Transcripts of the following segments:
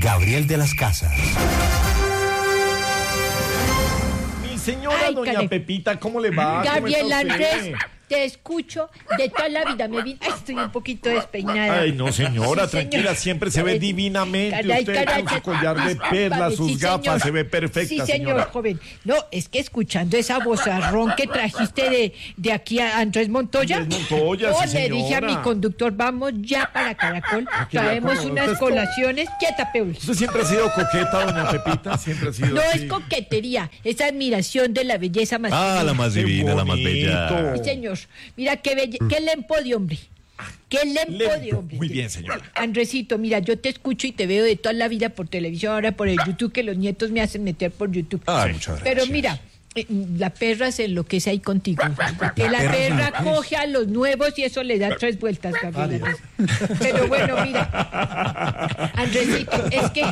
Gabriel de las Casas. Mi señora doña Pepita, ¿cómo le va? Gabriel Andrés, te escucho de toda la vida. Estoy un poquito despeinada. Ay, no, señora, Sí, tranquila, señor. siempre se ve divinamente. Usted con su collar de perlas, sus Sí, gafas, señor. se ve perfecta, Sí, señor, señora. joven. No, es que escuchando esa vozarrón que trajiste de aquí a Andrés Montoya. Andrés Montoya, no, sí, le dije a señora. mi conductor, vamos ya para Caracol, que ya traemos como- unas usted es colaciones. Quieta, Peul. Usted siempre ha sido coqueta, doña Pepita, siempre ha sido No así. es coquetería, es admiración de la belleza masculina. Ah, la más Qué divina, la más bonito. bella. Sí, señor. Mira qué lempo de hombre. Qué lempo de Lempo. hombre. Muy bien, señora. Andresito, mira, yo te escucho y te veo de toda la vida por televisión, ahora por el YouTube, que los nietos me hacen meter por YouTube. Ay, muchas gracias. Pero mira, la perra se enloquece ahí contigo. Que la perra coge a los nuevos y eso le da 3 vueltas, Gabriel. Pero bueno, mira, Andresito, es que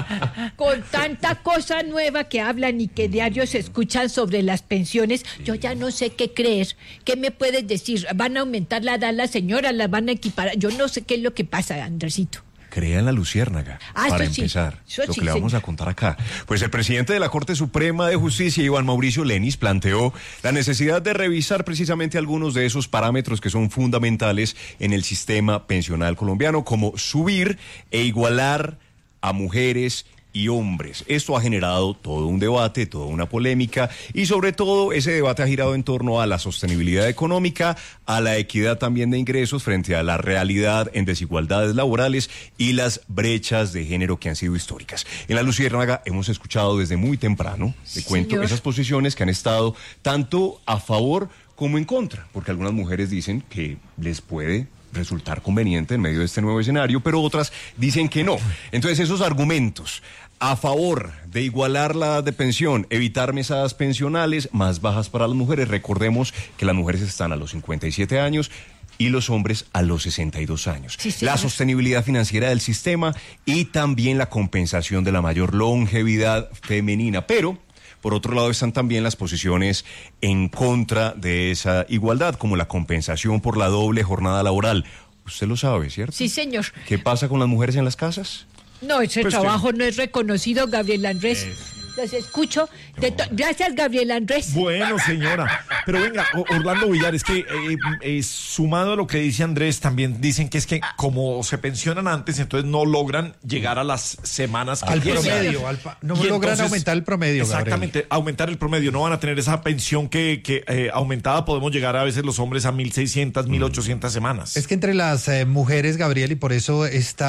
con tanta cosa nueva que hablan y que diario se escuchan sobre las pensiones, yo ya no sé qué creer. ¿Qué me puedes decir? ¿Van a aumentar la edad las señoras? ¿Las van a equiparar? Yo no sé qué es lo que pasa, Andresito. Crea en la luciérnaga, eso para sí, empezar, eso lo sí, que le vamos señor. a contar acá. Pues el presidente de la Corte Suprema de Justicia, Iván Mauricio Lenis, planteó la necesidad de revisar precisamente algunos de esos parámetros que son fundamentales en el sistema pensional colombiano, como subir e igualar a mujeres y hombres. Esto ha generado todo un debate, toda una polémica y sobre todo ese debate ha girado en torno a la sostenibilidad económica, a la equidad también de ingresos frente a la realidad en desigualdades laborales y las brechas de género que han sido históricas. En La Luciérnaga hemos escuchado desde muy temprano, te cuento, señor. esas posiciones que han estado tanto a favor como en contra, porque algunas mujeres dicen que les puede resultar conveniente en medio de este nuevo escenario, pero otras dicen que no. Entonces esos argumentos a favor de igualar la edad de pensión, evitar mesadas pensionales más bajas para las mujeres, recordemos que las mujeres están a los 57 años y los hombres a los 62 años. Sí, señor. La sostenibilidad financiera del sistema y también la compensación de la mayor longevidad femenina, pero por otro lado están también las posiciones en contra de esa igualdad, como la compensación por la doble jornada laboral. Usted lo sabe, ¿cierto? Sí, señor. ¿Qué pasa con las mujeres en las casas? No, ese Pues trabajo no es reconocido, Gabriel Andrés. Los escucho. Gracias, Gabriel Andrés. Bueno, señora. Pero venga, Orlando Villar, es que sumado a lo que dice Andrés, también dicen que es que como se pensionan antes, entonces no logran llegar a las semanas que Al quieren. promedio, no Y logran entonces, aumentar el promedio, exactamente, aumentar el promedio. No van a tener esa pensión que aumentada podemos llegar a veces los hombres a 1.600, 1.800 semanas. Es que entre las mujeres, Gabriel, y por eso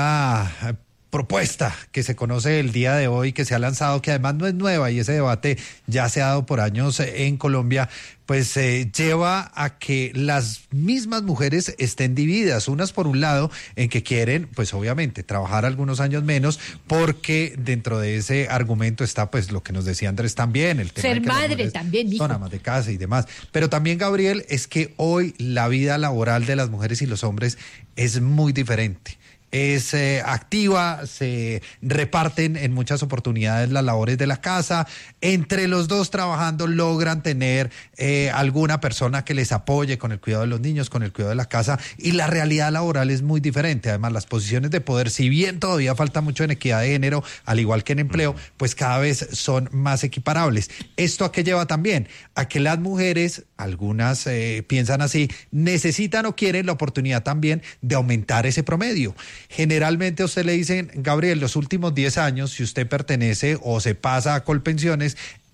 esta propuesta que se conoce el día de hoy, que se ha lanzado, que además no es nueva y ese debate ya se ha dado por años en Colombia, pues lleva a que las mismas mujeres estén divididas, unas por un lado en que quieren, pues obviamente, trabajar algunos años menos, porque dentro de ese argumento está pues lo que nos decía Andrés también, el tema Ser de que las madre mujeres también, mijo. son amas de casa y demás. Pero también, Gabriel, es que hoy la vida laboral de las mujeres y los hombres es muy diferente. Es activa, se reparten en muchas oportunidades las labores de la casa, entre los dos trabajando logran tener alguna persona que les apoye con el cuidado de los niños, con el cuidado de la casa, y la realidad laboral es muy diferente. Además, las posiciones de poder, si bien todavía falta mucho en equidad de género, al igual que en empleo, pues cada vez son más equiparables. ¿Esto a qué lleva también? A que las mujeres, algunas piensan así, necesitan o quieren la oportunidad también de aumentar ese promedio. Generalmente a usted le dicen, Gabriel, los últimos 10 años, si usted pertenece o se pasa a Colpensiones,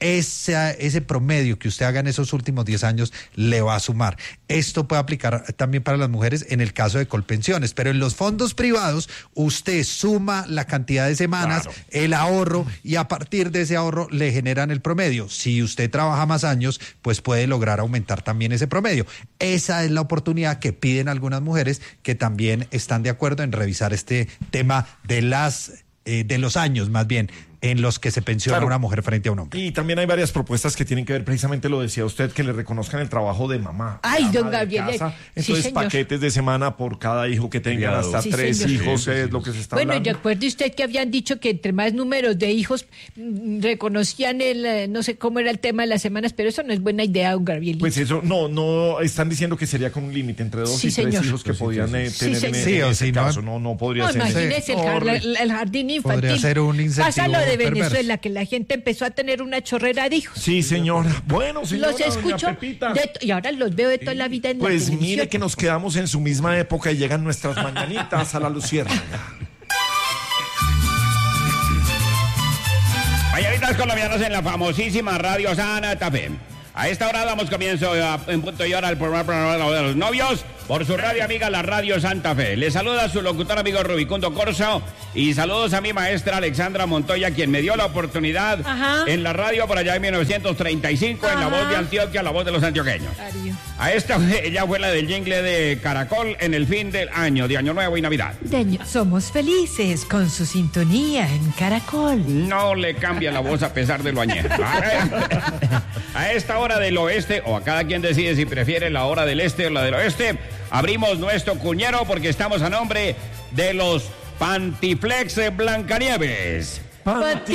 ese promedio que usted haga en esos últimos 10 años le va a sumar. Esto puede aplicar también para las mujeres en el caso de Colpensiones, pero en los fondos privados usted suma la cantidad de semanas, claro, el ahorro, y a partir de ese ahorro le generan el promedio. Si usted trabaja más años, pues puede lograr aumentar también ese promedio. Esa es la oportunidad que piden algunas mujeres que también están de acuerdo en revisar este tema de los años más bien en los que se pensiona Claro. una mujer frente a un hombre. Y también hay varias propuestas que tienen que ver, precisamente lo decía usted, que le reconozcan el trabajo de mamá. Ay, de don ama de Gabriel, casa. sí, Entonces, señor. paquetes de semana por cada hijo que tengan, Criado. hasta Sí, 3 señor. hijos Sí, sí, es sí. lo que se está Bueno, y hablando. recuerde usted que habían dicho que entre más números de hijos reconocían no sé cómo era el tema de las semanas, pero eso no es buena idea, don Gabriel. Pues eso, no, están diciendo que sería con un límite entre 2 Sí, y 3 señor. hijos que podían tener señor. en Sí, o ese si no- caso. No podría No, ser. imagínese el jardín infantil. Podría ser un incentivo Pasa lo de perverso. Venezuela, que la gente empezó a tener una chorrera de hijos. Sí, señora. Bueno, señora, Los doña escucho Pepita. y ahora los veo de toda la vida en la Pues televisión. mire que nos quedamos en su misma época y llegan nuestras mañanitas a la luciérnaga. Mañanitas colombianas en la famosísima Radio Santa Fe. A esta hora damos comienzo en punto y hora al programa de los novios por su radio amiga, la Radio Santa Fe. Les saluda su locutor amigo Rubicundo Corso y saludos a mi maestra Alexandra Montoya, quien me dio la oportunidad Ajá. en la radio por allá en 1935 en La Ajá. Voz de Antioquia, La Voz de los Antioqueños. Darío. A esta ella fue la del jingle de Caracol en el fin del año, de Año Nuevo y Navidad. Somos felices con su sintonía en Caracol. No le cambia la voz a pesar de lo añejo. A esta hora del oeste, o a cada quien decide si prefiere la hora del este o la del oeste, abrimos nuestro cuñero porque estamos a nombre de los Pantiflex Blancanieves. Panty